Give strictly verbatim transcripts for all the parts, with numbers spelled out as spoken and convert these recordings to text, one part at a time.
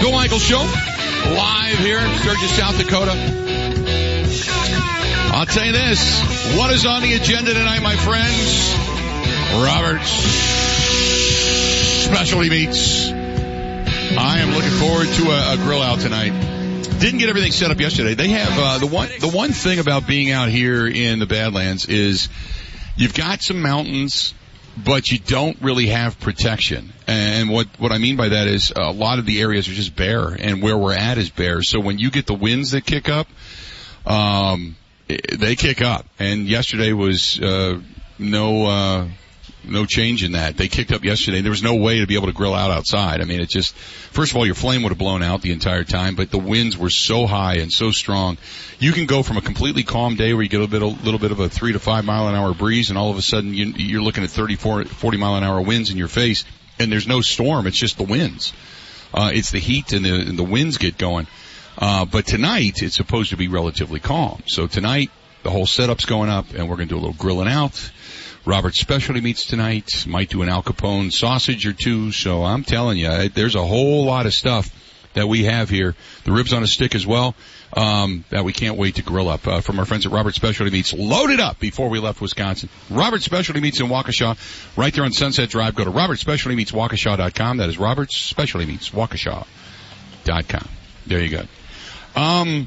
Bill Michaels Show, live here in Sturgis, South Dakota. I'll tell you this. What is on the agenda tonight, my friends? Robert's Specialty Meats. I am looking forward to a, a grill out tonight. Didn't get everything set up yesterday. They have, uh, the one, the one thing about being out here in the Badlands is you've got some mountains, but you don't really have protection. And what, what I mean by that is a lot of the areas are just bare, and where we're at is bare. So when you get the winds that kick up, um, they kick up. And yesterday was, uh, no, uh, no change in that. They kicked up yesterday. There was no way to be able to grill out outside. I mean, it just, first of all, your flame would have blown out the entire time, but the winds were so high and so strong. You can go from a completely calm day where you get a bit, a little bit of a three to five mile an hour breeze, and all of a sudden you, you're looking at thirty, forty mile an hour winds in your face, and there's no storm. It's just the winds. Uh, it's the heat and the, and the winds get going. Uh, but tonight it's supposed to be relatively calm. So tonight the whole setup's going up, and we're going to do a little grilling out. Robert's Specialty Meats tonight. Might do an Al Capone sausage or two. So I'm telling you, there's a whole lot of stuff that we have here. The ribs on a stick as well, um, that we can't wait to grill up. Uh, from our friends at Robert's Specialty Meats. Loaded up before we left Wisconsin. Robert's Specialty Meats in Waukesha, right there on Sunset Drive. Go to Robert's Specialty Meats Waukesha dot com. That is Robert's Specialty Meats Waukesha dot com. There you go. Um...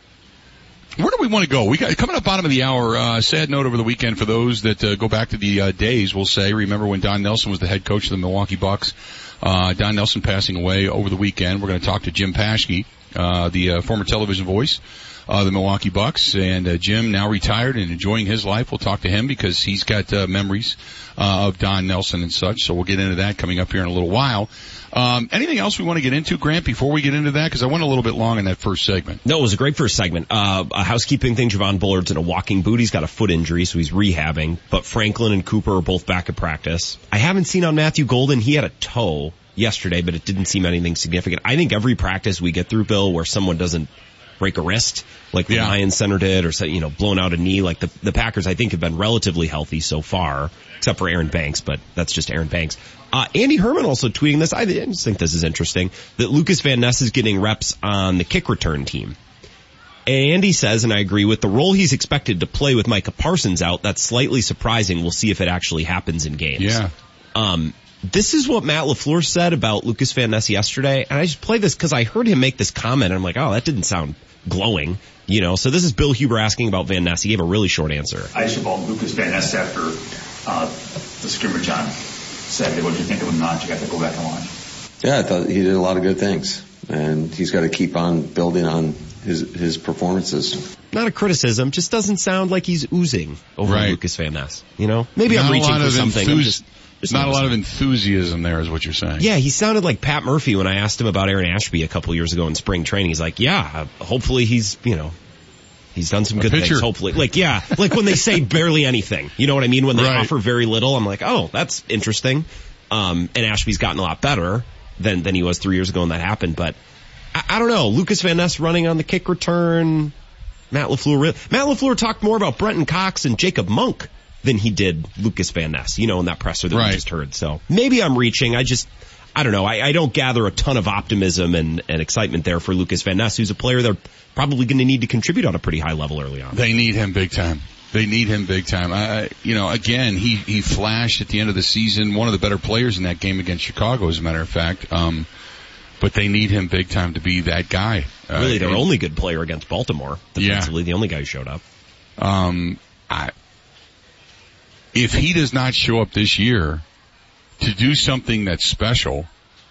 Where do we want to go? We got coming up bottom of the hour. Uh, sad note over the weekend for those that uh, go back to the uh, days. We'll say, remember when Don Nelson was the head coach of the Milwaukee Bucks? Uh, Don Nelson passing away over the weekend. We're going to talk to Jim Paschke, uh, the uh, former television voice of the Milwaukee Bucks, and uh, Jim now retired and enjoying his life. We'll talk to him because he's got uh, memories uh, of Don Nelson and such. So we'll get into that coming up here in a little while. Um, anything else we want to get into, Grant, before we get into that? Because I went a little bit long in that first segment. No, it was a great first segment. Uh, a housekeeping thing, Javon Bullard's in a walking boot. He's got a foot injury, so he's rehabbing. But Franklin and Cooper are both back at practice. I haven't seen on Matthew Golden. He had a toe yesterday, but it didn't seem anything significant. I think every practice we get through, Bill, where someone doesn't break a wrist, like the yeah. Lions center did, or, you know, blown out a knee, like the, the Packers, I think, have been relatively healthy so far, except for Aaron Banks, but that's just Aaron Banks. Uh, Andy Herman also tweeting this. I just think this is interesting, that Lucas Van Ness is getting reps on the kick return team. Andy says, and I agree with, the role he's expected to play with Micah Parsons out, that's slightly surprising. We'll see if it actually happens in games. Yeah. Um, this is what Matt LaFleur said about Lucas Van Ness yesterday, and I just play this because I heard him make this comment, and I'm like, oh, that didn't sound glowing, you know. So this is Bill Huber asking about Van Ness. He gave a really short answer. I asked about Lucas Van Ness after uh, the scrimmage on Saturday. What did you think of him now? You got to go back and watch. Yeah, I thought he did a lot of good things, and he's got to keep on building on his his performances. Not a criticism, just doesn't sound like he's oozing over right. Lucas Van Ness. You know, maybe Not I'm reaching for something. Enthus- just, just not a lot of enthusiasm there, is what you're saying. Yeah, he sounded like Pat Murphy when I asked him about Aaron Ashby a couple years ago in spring training. He's like, yeah, hopefully he's, you know, he's done some a good pitcher. things. Hopefully, like yeah, like when they say barely anything. You know what I mean? When they right. offer very little, I'm like, oh, that's interesting. Um, and Ashby's gotten a lot better than than he was three years ago when that happened. But I, I don't know. Lucas Van Ness running on the kick return. Matt LaFleur. Matt LaFleur talked more about Brenton Cox and Jacob Monk than he did Lucas Van Ness, you know, in that presser that right. we just heard. So maybe I'm reaching. I just, I don't know. I, I don't gather a ton of optimism and, and excitement there for Lucas Van Ness, who's a player they're probably going to need to contribute on a pretty high level early on. They need him big time. They need him big time. I, you know, again, he, he flashed at the end of the season, one of the better players in that game against Chicago, as a matter of fact. Um, but they need him big time to be that guy. Uh, really, their and, only good player against Baltimore. Defensively, yeah. The only guy who showed up. Um, I, if he does not show up this year to do something that's special,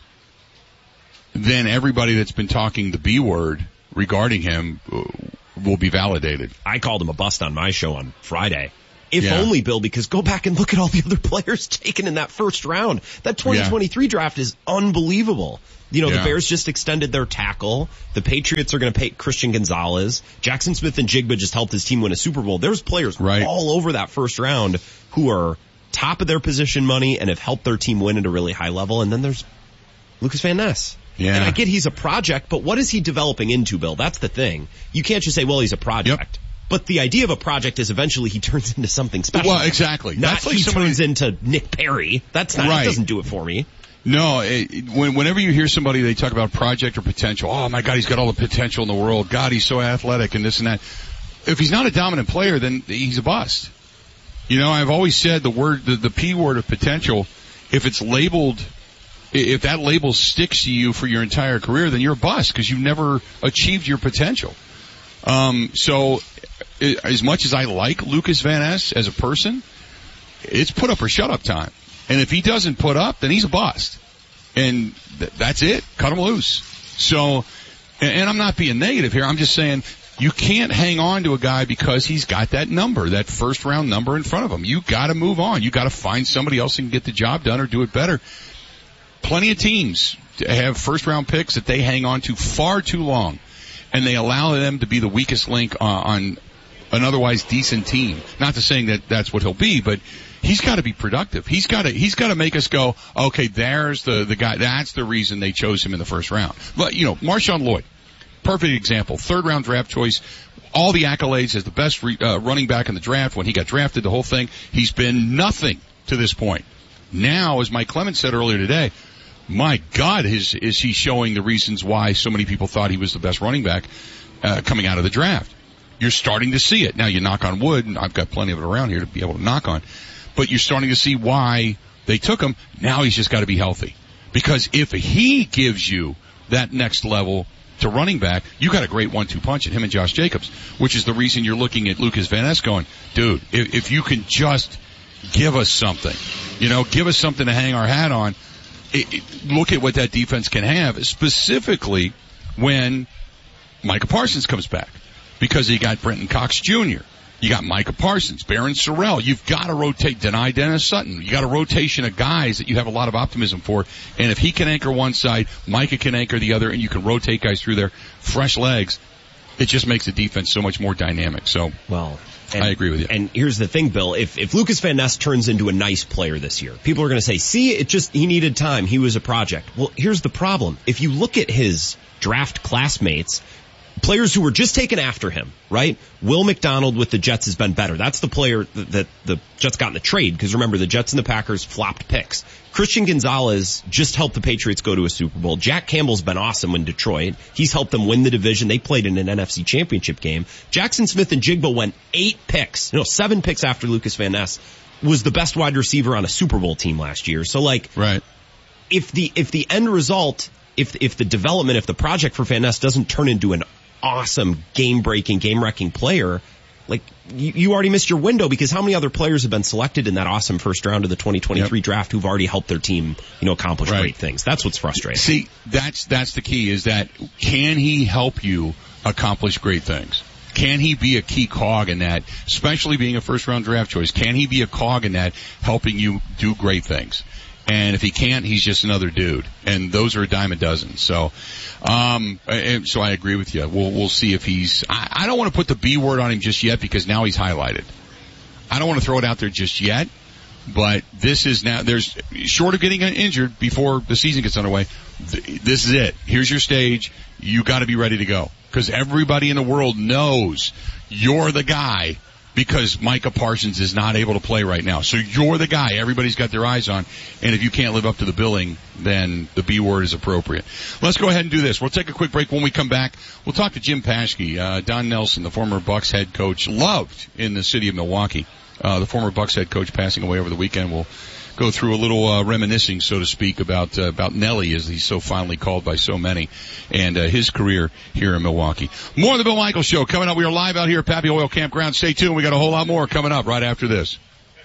then everybody that's been talking the B word regarding him will be validated. I called him a bust on my show on Friday. If yeah. only, Bill, because go back and look at all the other players taken in that first round. That twenty twenty-three yeah. draft is unbelievable. You know, yeah. the Bears just extended their tackle. The Patriots are going to pay Christian Gonzalez. Jackson Smith and Jigba just helped his team win a Super Bowl. There's players right. all over that first round who are top of their position money and have helped their team win at a really high level. And then there's Lucas Van Ness. Yeah. And I get he's a project, but what is he developing into, Bill? That's the thing. You can't just say, well, he's a project. Yep. But the idea of a project is eventually he turns into something special. Well, exactly. Not That's like he somebody... turns into Nick Perry. That's not, right. that doesn't do it for me. No, it, when, whenever you hear somebody, they talk about project or potential. Oh my God, he's got all the potential in the world. God, he's so athletic and this and that. If he's not a dominant player, then he's a bust. You know, I've always said the word, the, the P word of potential, if it's labeled, if that label sticks to you for your entire career, then you're a bust because you've never achieved your potential. Um, so as much as I like Lucas Van Ness as a person, it's put up or shut up time. And if he doesn't put up, then he's a bust. And th- that's it. Cut him loose. So, and, and I'm not being negative here. I'm just saying you can't hang on to a guy because he's got that number, that first round number in front of him. You gotta move on. You gotta find somebody else who can get the job done or do it better. Plenty of teams have first round picks that they hang on to far too long. And they allow them to be the weakest link uh, on an otherwise decent team. Not to saying that that's what he'll be, but he's got to be productive. He's got to he's got to make us go, okay, there's the the guy. That's the reason they chose him in the first round. But you know, Marshawn Lloyd, perfect example, third round draft choice. All the accolades as the best re, uh, running back in the draft. When he got drafted, the whole thing. He's been nothing to this point. Now, as Mike Clemens said earlier today, my God, is is he showing the reasons why so many people thought he was the best running back uh, coming out of the draft. You're starting to see it. Now you knock on wood, and I've got plenty of it around here to be able to knock on. But you're starting to see why they took him. Now he's just got to be healthy. Because if he gives you that next level to running back, you got a great one two punch at him and Josh Jacobs, which is the reason you're looking at Lucas Van Ness going, dude, if, if you can just give us something, you know, give us something to hang our hat on, it, it, look at what that defense can have, specifically when Micah Parsons comes back. Because you got Brenton Cox Junior You got Micah Parsons, Barron Sorrell. You've got to rotate Deni Dennis Sutton. You got a rotation of guys that you have a lot of optimism for. And if he can anchor one side, Micah can anchor the other, and you can rotate guys through there, fresh legs, it just makes the defense so much more dynamic. So, well, and, I agree with you. And here's the thing, Bill. If, if Lucas Van Ness turns into a nice player this year, people are going to say, see, it just, he needed time. He was a project. Well, here's the problem. If you look at his draft classmates, players who were just taken after him, right? Will McDonald with the Jets has been better. That's the player that, that the Jets got in the trade, because remember, the Jets and the Packers flopped picks. Christian Gonzalez just helped the Patriots go to a Super Bowl. Jack Campbell's been awesome in Detroit. He's helped them win the division. They played in an N F C championship game. Jackson Smith and Jigba went eight picks, no, seven picks after Lucas Van Ness was the best wide receiver on a Super Bowl team last year. So like, right. if the, if the end result, if, if the development, if the project for Van Ness doesn't turn into an awesome game-breaking, game-wrecking player, like, you, you already missed your window, because how many other players have been selected in that awesome first round of the twenty twenty-three yep. draft who've already helped their team, you know, accomplish right. great things? That's what's frustrating. See, that's, that's the key, is that can he help you accomplish great things? Can he be a key cog in that, especially being a first-round draft choice? Can he be a cog in that, helping you do great things? And if he can't, he's just another dude. And those are a dime a dozen. So, um, and so I agree with you. We'll, we'll see if he's, I, I don't want to put the B word on him just yet, because now he's highlighted. I don't want to throw it out there just yet, but this is now, there's, short of getting injured before the season gets underway, th- this is it. Here's your stage. You gotta be ready to go. Cause everybody in the world knows you're the guy, because Micah Parsons is not able to play right now. So you're the guy everybody's got their eyes on. And if you can't live up to the billing, then the B word is appropriate. Let's go ahead and do this. We'll take a quick break. When we come back, we'll talk to Jim Paschke. Uh, Don Nelson, the former Bucs head coach, loved in the city of Milwaukee. Uh, the former Bucs head coach passing away over the weekend. We'll go through a little uh, reminiscing, so to speak, about uh, about Nelly, as he's so fondly called by so many, and uh, his career here in Milwaukee. More of the Bill Michaels Show coming up. We are live out here at Pappy Oil Campground. Stay tuned. We got a whole lot more coming up right after this.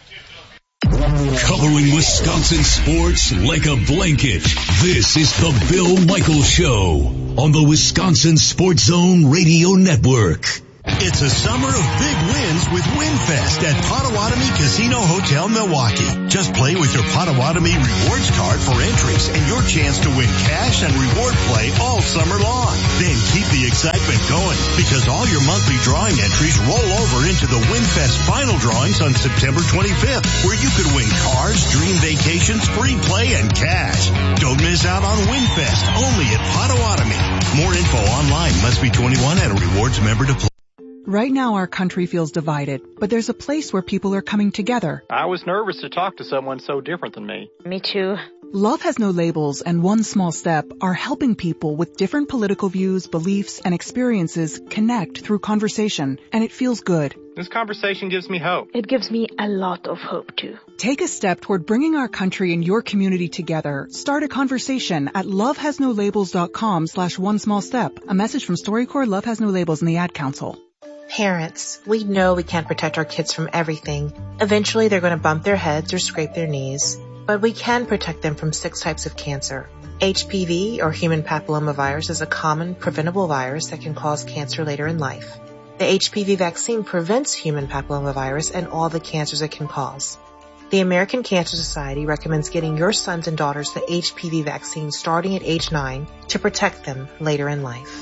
Covering Wisconsin sports like a blanket. This is the Bill Michaels Show on the Wisconsin Sports Zone Radio Network. It's a summer of big wins with WinFest at Potawatomi Casino Hotel Milwaukee. Just play with your Potawatomi rewards card for entries and your chance to win cash and reward play all summer long. Then keep the excitement going, because all your monthly drawing entries roll over into the WinFest final drawings on September twenty-fifth, where you could win cars, dream vacations, free play, and cash. Don't miss out on WinFest, only at Potawatomi. More info online. Must be twenty-one and a rewards member to play. Right now our country feels divided, but there's a place where people are coming together. I was nervous to talk to someone so different than me. Me too. Love Has No Labels and One Small Step are helping people with different political views, beliefs, and experiences connect through conversation, and it feels good. This conversation gives me hope. It gives me a lot of hope, too. Take a step toward bringing our country and your community together. Start a conversation at lovehasnolabels.com slash one small step. A message from StoryCorps, Love Has No Labels, and the Ad Council. Parents, we know we can't protect our kids from everything. Eventually, they're going to bump their heads or scrape their knees. But we can protect them from six types of cancer. H P V, or human papillomavirus, is a common preventable virus that can cause cancer later in life. The H P V vaccine prevents human papillomavirus and all the cancers it can cause. The American Cancer Society recommends getting your sons and daughters the H P V vaccine starting at age nine to protect them later in life.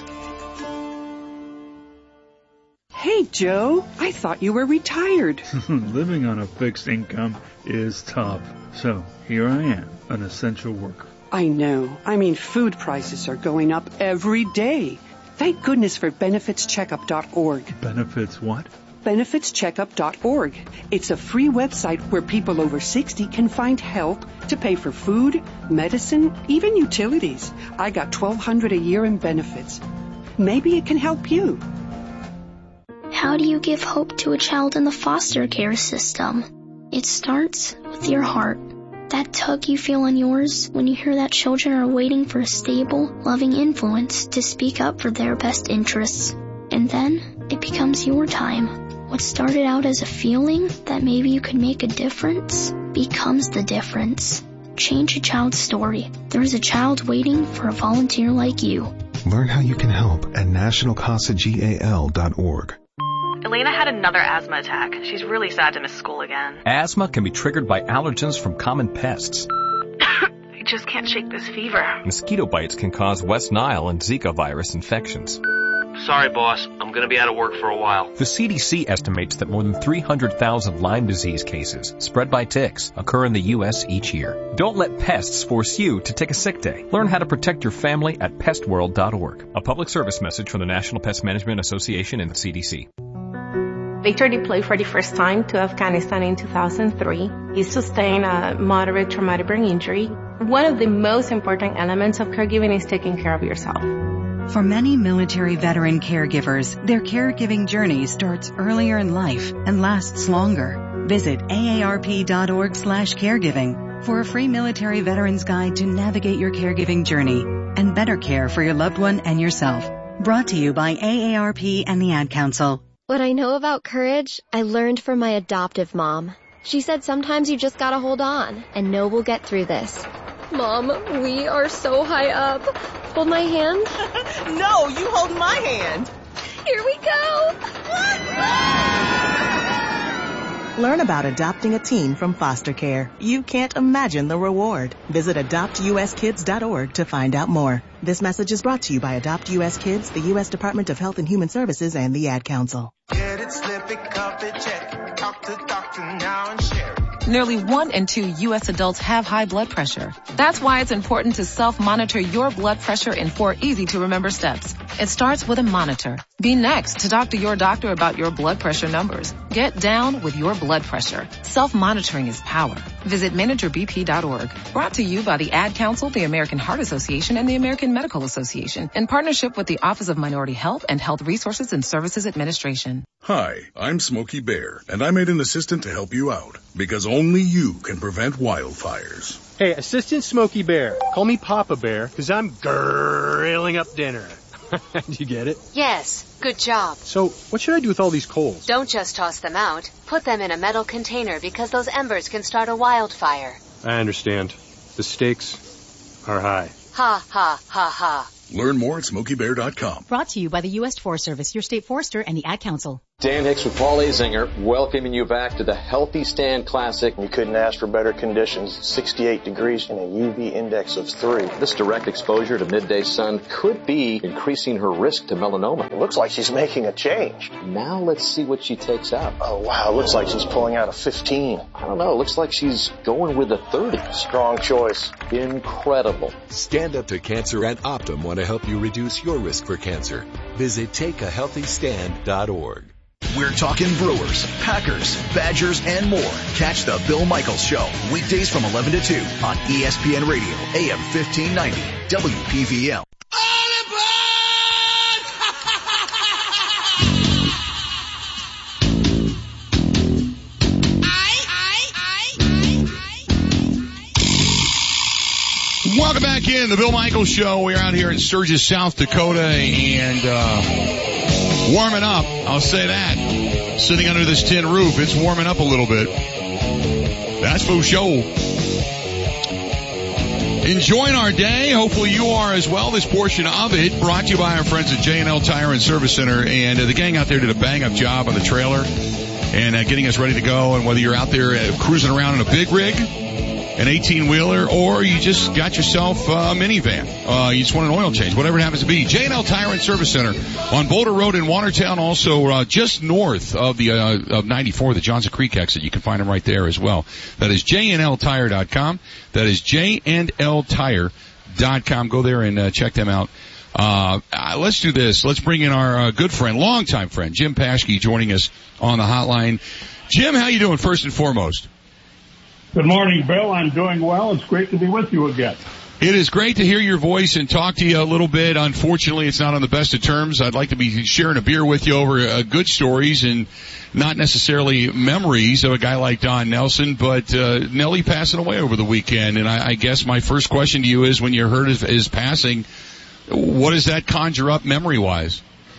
Hey, Joe, I thought you were retired. Living on a fixed income is tough. So here I am, an essential worker. I know. I mean, food prices are going up every day. Thank goodness for benefits checkup dot org. Benefits what? benefits checkup dot org. It's a free website where people over sixty can find help to pay for food, medicine, even utilities. I got twelve hundred dollars a year in benefits. Maybe it can help you. How do you give hope to a child in the foster care system? It starts with your heart. That tug you feel in yours when you hear that children are waiting for a stable, loving influence to speak up for their best interests. And then it becomes your time. What started out as a feeling that maybe you could make a difference becomes the difference. Change a child's story. There is a child waiting for a volunteer like you. Learn how you can help at national casa gal dot org. Elena had another asthma attack. She's really sad to miss school again. Asthma can be triggered by allergens from common pests. I just can't shake this fever. Mosquito bites can cause West Nile and Zika virus infections. Sorry, boss. I'm going to be out of work for a while. The C D C estimates that more than three hundred thousand Lyme disease cases spread by ticks occur in the U S each year. Don't let pests force you to take a sick day. Learn how to protect your family at pest world dot org. A public service message from the National Pest Management Association and the C D C. Victor deployed for the first time to Afghanistan in two thousand three. He sustained a moderate traumatic brain injury. One of the most important elements of caregiving is taking care of yourself. For many military veteran caregivers, their caregiving journey starts earlier in life and lasts longer. Visit A A R P dot org slash caregiving for a free military veterans guide to navigate your caregiving journey and better care for your loved one and yourself. Brought to you by A A R P and the Ad Council. What I know about courage, I learned from my adoptive mom. She said sometimes you just gotta hold on and know we'll get through this. Mom, we are so high up. Hold my hand. No, you hold my hand. Here we go. Learn about adopting a teen from foster care. You can't imagine the reward. Visit adopt U S kids dot org to find out more. This message is brought to you by Adopt U S Kids, the U S Department of Health and Human Services, and the Ad Council. Get it, slip it, cup it, check it. Talk to doctor now and share it. Nearly one in two U S adults have high blood pressure. That's why it's important to self-monitor your blood pressure in four easy-to-remember steps. It starts with a monitor. Be next to talk to your doctor about your blood pressure numbers. Get down with your blood pressure. Self-monitoring is power. Visit manager B P dot org. Brought to you by the Ad Council, the American Heart Association, and the American Medical Association in partnership with the Office of Minority Health and Health Resources and Services Administration. Hi, I'm Smokey Bear, and I made an assistant to help you out because only you can prevent wildfires. Hey, Assistant Smokey Bear, call me Papa Bear because I'm grilling up dinner. Did you get it? Yes, good job. So, what should I do with all these coals? Don't just toss them out. Put them in a metal container because those embers can start a wildfire. I understand. The stakes are high. Ha, ha, ha, ha. Learn more at smokey bear dot com. Brought to you by the U S Forest Service, your state forester, and the Ad Council. Dan Hicks with Paul Azinger, welcoming you back to the Healthy Stand Classic. You couldn't ask for better conditions. sixty-eight degrees and a U V index of three. This direct exposure to midday sun could be increasing her risk to melanoma. It looks like she's making a change. Now let's see what she takes out. Oh, wow. Looks like she's pulling out a fifteen. I don't know. Looks like she's going with a thirty. Strong choice. Incredible. Stand Up to Cancer and Optum want to help you reduce your risk for cancer. Visit take a healthy stand dot org. We're talking Brewers, Packers, Badgers, and more. Catch the Bill Michaels Show weekdays from eleven to two on E S P N Radio, A M fifteen ninety, W P V L. Welcome back in the Bill Michaels Show. We're out here in Sturgis, South Dakota, and uh warming up. I'll say that. Sitting under this tin roof, it's warming up a little bit. That's for sure. Enjoying our day. Hopefully you are as well. This portion of it brought to you by our friends at J and L Tire and Service Center. And uh, the gang out there did a bang-up job on the trailer and uh, getting us ready to go. And whether you're out there uh, cruising around in a big rig, an eighteen-wheeler, or you just got yourself a minivan. Uh, you just want an oil change, whatever it happens to be. J and L Tire and Service Center on Boulder Road in Watertown, also uh, just north of the uh, of ninety-four, the Johnson Creek exit. You can find them right there as well. That is J N L tire dot com. That is J N L tire dot com. Go there and uh, check them out. Uh, uh, let's do this. Let's bring in our uh, good friend, longtime friend, Jim Paschke, joining us on the hotline. Jim, how you doing first and foremost? Good morning, Bill. I'm doing well. It's great to be with you again. It is great to hear your voice and talk to you a little bit. Unfortunately, it's not on the best of terms. I'd like to be sharing a beer with you over uh, good stories and not necessarily memories of a guy like Don Nelson, but uh, Nelly passing away over the weekend. And I, I guess my first question to you is, when you heard of his passing, what does that conjure up memory-wise?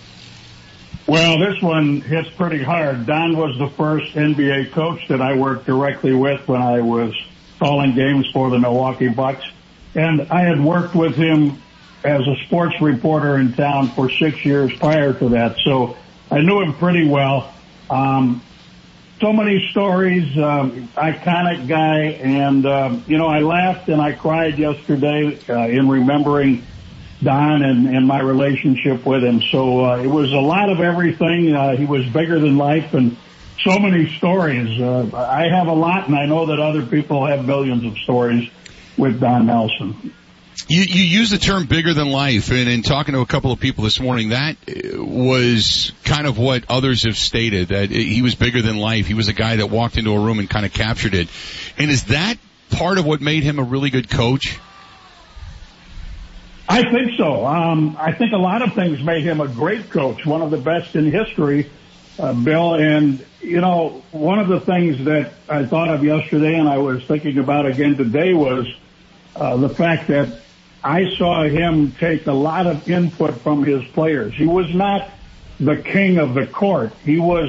Well, this one hits pretty hard. Don was the first N B A coach that I worked directly with when I was calling games for the Milwaukee Bucks. And I had worked with him as a sports reporter in town for six years prior to that. So I knew him pretty well. Um, so many stories, um, iconic guy. And, um, you know, I laughed and I cried yesterday uh, in remembering Don and, and my relationship with him. So uh, it was a lot of everything. Uh, he was bigger than life and so many stories. Uh, I have a lot, and I know that other people have millions of stories with Don Nelson. You, you use the term bigger than life, and in talking to a couple of people this morning, that was kind of what others have stated, that he was bigger than life. He was a guy that walked into a room and kind of captured it. And is that part of what made him a really good coach? I think so. Um, I think a lot of things made him a great coach, one of the best in history, uh, Bill. And, you know, one of the things that I thought of yesterday and I was thinking about again today was uh, the fact that I saw him take a lot of input from his players. He was not the king of the court. He was